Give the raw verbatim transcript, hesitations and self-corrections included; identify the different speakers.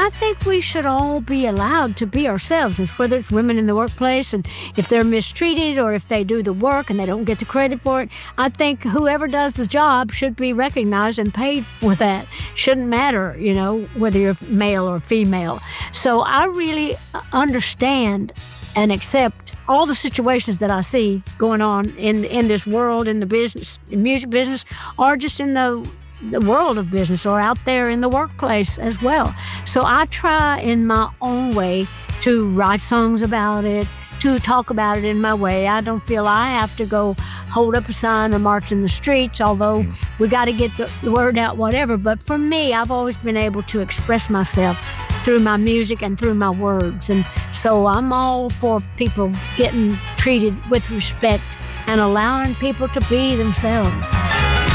Speaker 1: I think we should all be allowed to be ourselves, it's whether it's women in the workplace, and if they're mistreated or if they do the work and they don't get the credit for it. I think whoever does the job should be recognized and paid for that. Shouldn't matter, you know, whether you're male or female. So I really understand and accept all the situations that I see going on in in this world, in the business, in music business, or just in the the world of business, or out there in the workplace as well. So I try in my own way to write songs about it, to talk about it in my way. I don't feel I have to go hold up a sign or march in the streets, although mm. we got to get the, the word out, whatever. But for me, I've always been able to express myself through my music and through my words. And so I'm all for people getting treated with respect and allowing people to be themselves.